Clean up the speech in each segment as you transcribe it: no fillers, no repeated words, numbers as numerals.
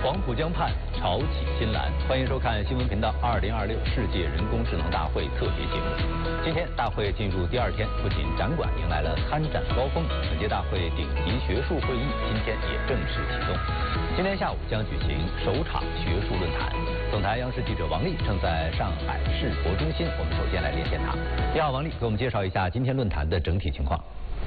黄浦江畔潮起新澜，欢迎收看新闻频道2026世界人工智能大会特别节目。今天大会进入第2天，不仅展馆迎来了参展高峰，本届大会顶级学术会议今天也正式启动。今天下午将举行首场学术论坛。总台央视记者王丽正在上海世博中心，我们首先来连线她。你好，王丽，给我们介绍一下今天论坛的整体情况。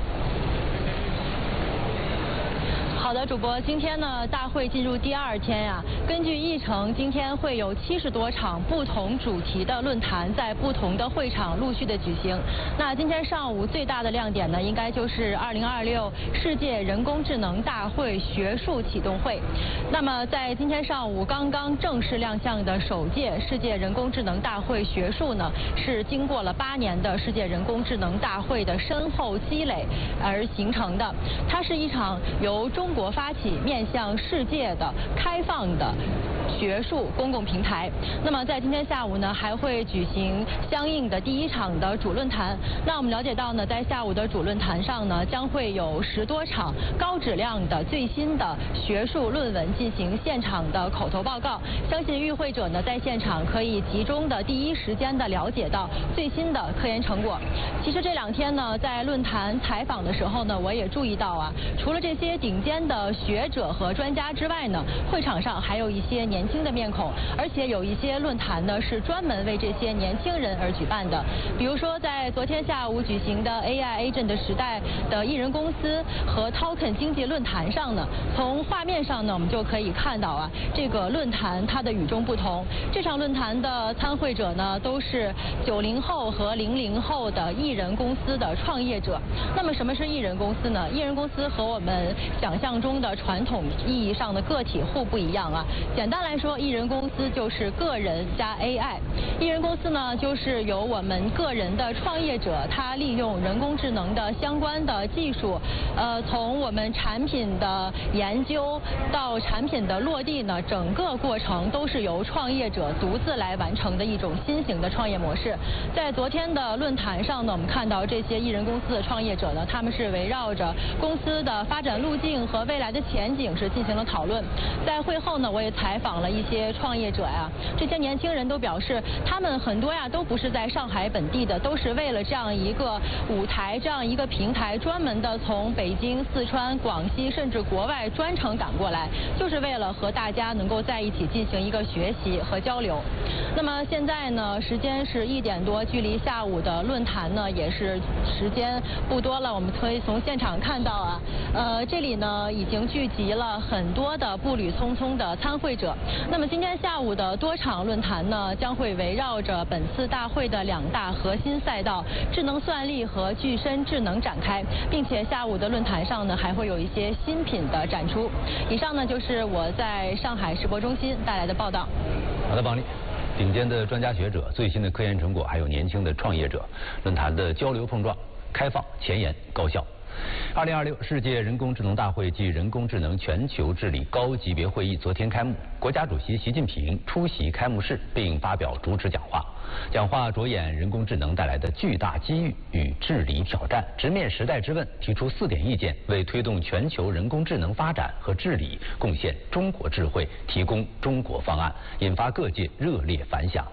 好的，主播，今天呢，大会进入第2天呀。根据议程，今天会有70多场不同主题的论坛在不同的会场陆续的举行。那今天上午最大的亮点呢，应该就是2026世界人工智能大会学术启动会。那么在今天上午刚刚正式亮相的首届世界人工智能大会学术呢，是经过了8年的世界人工智能大会的深厚积累而形成的。它是一场由中国发起面向世界的开放的学术公共平台。那么在今天下午呢，还会举行相应的第1场的主论坛。那我们了解到呢，在下午的主论坛上呢，将会有10多场高质量的最新的学术论文进行现场的口头报告。相信与会者呢，在现场可以集中的第一时间的了解到最新的科研成果。其实这2天呢，在论坛采访的时候呢，我也注意到啊，除了这些顶尖的学者和专家之外呢，会场上还有一些年轻的面孔，而且有一些论坛呢是专门为这些年轻人而举办的。比如说，在昨天下午举行的 AI Agent 时代的艺人公司和 Token 经济论坛上呢，从画面上呢，我们就可以看到啊，这个论坛它的与众不同。这场论坛的参会者呢，都是90后和00后的艺人公司的创业者。那么什么是艺人公司呢？艺人公司和我们想象中的传统意义上的个体户不一样啊。简单来说，艺人公司就是个人加 AI。艺人公司呢，就是由我们个人的创业者，他利用人工智能的相关的技术，从我们产品的研究到产品的落地呢，整个过程都是由创业者独自来完成的一种新型的创业模式。在昨天的论坛上呢，我们看到这些艺人公司的创业者呢，他们是围绕着公司的发展路径和未来的前景是进行了讨论。在会后呢，我也采访了一些创业者呀，这些年轻人都表示，他们很多呀都不是在上海本地的，都是为了这样一个舞台、这样一个平台，专门的从北京、四川、广西甚至国外专程赶过来，就是为了和大家能够在一起进行一个学习和交流。那么现在呢，时间是1点多，距离下午的论坛呢也是时间不多了。我们可以从现场看到啊，这里呢已经聚集了很多的步履匆匆的参会者。那么今天下午的多场论坛呢，将会围绕着本次大会的2大核心赛道——智能算力和具身智能展开，并且下午的论坛上呢，还会有一些新品的展出。以上呢就是我在上海世博中心带来的报道。 好的，王丽。顶尖的专家学者、最新的科研成果，还有年轻的创业者，论坛的交流碰撞、开放、前沿、高效。2026世界人工智能大会暨人工智能全球治理高级别会议昨天开幕，国家主席习近平出席开幕式并发表主旨讲话。讲话着眼人工智能带来的巨大机遇与治理挑战，直面时代之问，提出4点意见，为推动全球人工智能发展和治理贡献中国智慧，提供中国方案，引发各界热烈反响。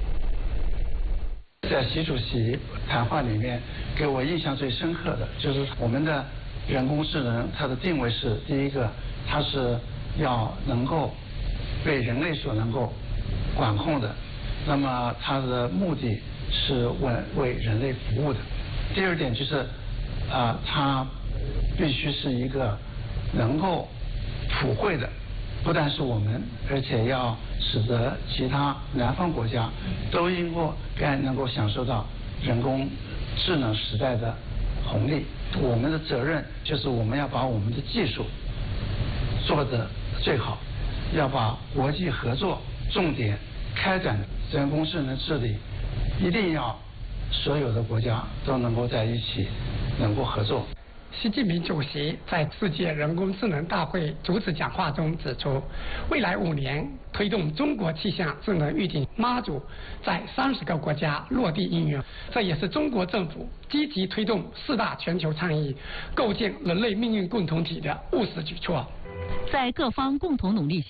在习主席谈话里面，给我印象最深刻的就是我们的人工智能，它的定位是第一个，它是要能够被人类所能够管控的，那么它的目的是为人类服务的。第2点就是它必须是一个能够普惠的，不但是我们，而且要使得其他南方国家都该能够享受到人工智能时代的红利。我们的责任就是我们要把我们的技术做得最好，要把国际合作重点开展人工智能治理，一定要所有的国家都能够在一起，能够合作。 习近平主席在世界人工智能大会主旨讲话中指出，未来5年推动中国气象智能预警妈祖在30个国家落地应用，这也是中国政府积极推动4大全球倡议、构建人类命运共同体的务实举措。 在各方共同努力下，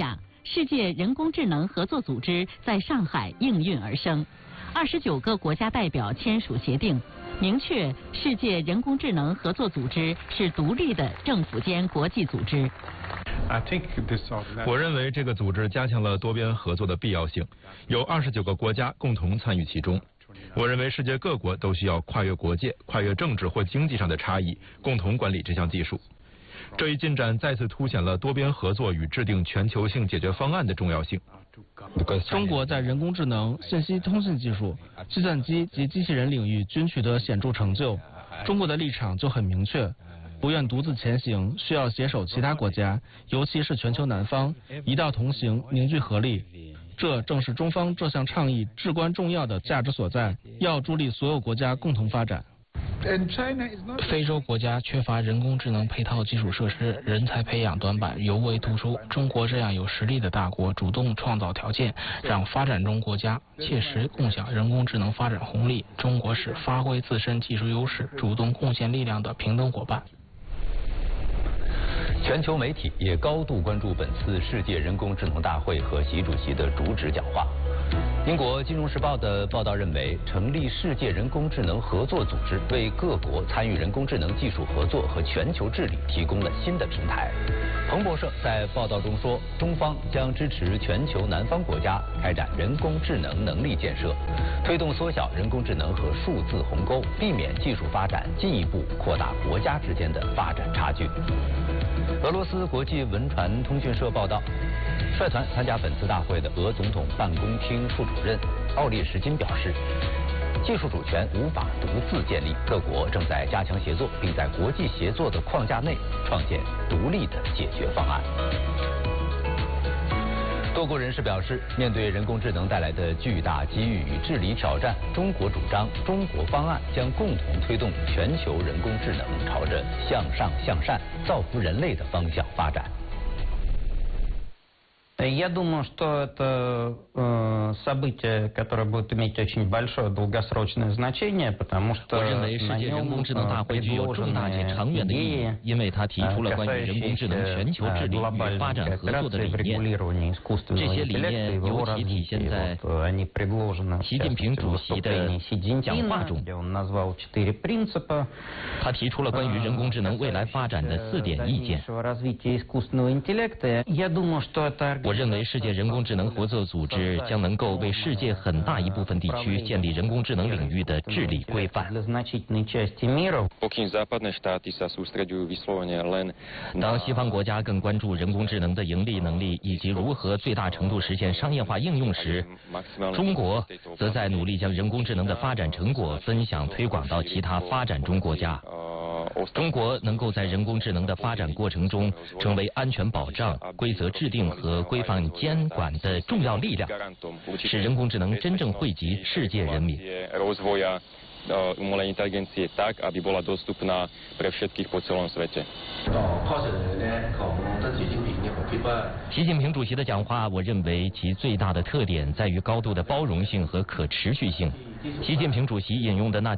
世界人工智能合作组织在上海应运而生，29个国家代表签署协定，明确世界人工智能合作组织是独立的政府间国际组织。 我认为这个组织加强了多边合作的必要性，有29个国家共同参与其中。我认为世界各国都需要跨越国界、跨越政治或经济上的差异，共同管理这项技术。这一进展再次凸显了多边合作与制定全球性解决方案的重要性。 中国在人工智能、信息通信技术、计算机及机器人领域均取得显著成就。中国的立场就很明确，不愿独自前行，需要携手其他国家，尤其是全球南方，一道同行，凝聚合力。这正是中方这项倡议至关重要的价值所在，要助力所有国家共同发展。 非洲国家缺乏人工智能配套基础设施，人才培养短板尤为突出。中国这样有实力的大国主动创造条件，让发展中国家切实共享人工智能发展红利。中国是发挥自身技术优势、主动贡献力量的平等伙伴。 全球媒体也高度关注本次世界人工智能大会和习主席的主旨讲话。英国《金融时报》的报道认为，成立世界人工智能合作组织为各国参与人工智能技术合作和全球治理提供了新的平台。彭博社在报道中说，中方将支持全球南方国家开展人工智能能力建设，推动缩小人工智能和数字鸿沟，避免技术发展进一步扩大国家之间的发展差距。俄罗斯国际文传通讯社报道，率团参加本次大会的俄总统办公厅副主任奥列什金表示，技术主权无法独自建立，各国正在加强协作，并在国际协作的框架内创建独立的解决方案。多国人士表示，面对人工智能带来的巨大机遇与治理挑战，中国主张中国方案将共同推动全球人工智能朝着向上向善、造福人类的方向发展。 Я думаю, что это событие, которое будет иметь очень большое долгосрочное значение, потому что 我认为世界人工智能大会具有重大且长远的意义，因为它提出了关于人工智能全球治理与发展合作的理念。这些理念尤其体现在习近平主席的讲话中。他提出了关于人工智能未来发展的4点意见。我认为世界人工智能合作组织将能够为世界很大一部分地区建立人工智能领域的治理规范。当西方国家更关注人工智能的盈利能力以及如何最大程度实现商业化应用时，中国则在努力将人工智能的发展成果分享推广到其他发展中国家。中国能够在人工智能的发展过程中成为安全保障、规则制定和规范监管的重要力量，使人工智能真正惠及世界人民。 umelej inteligencie tak, aby bola dostupná pre všetkých po celom svete. 习近平主席的讲话，我认为其最大的特点在于高度的包容性和可持续性。习近平主席引用的那